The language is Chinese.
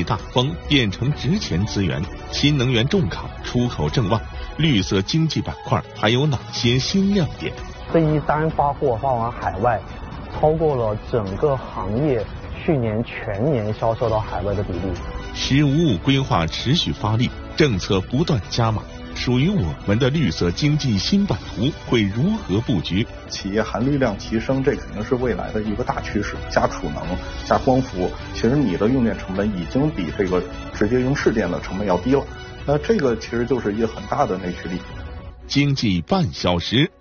大风变成值钱资源，新能源重卡，出口正旺，绿色经济板块还有哪些新亮点？ 这一单发货发往海外，超过了整个行业去年全年销售到海外的比例。 “十五五”规划持续发力，政策不断加码，属于我们的绿色经济新版图会如何布局？ 企业含绿量提升，这肯定是未来的一个大趋势。加储能、加光伏，其实你的用电成本已经比这个直接用市电的成本要低了。那这个其实就是一个很大的内驱力。 经济半小时。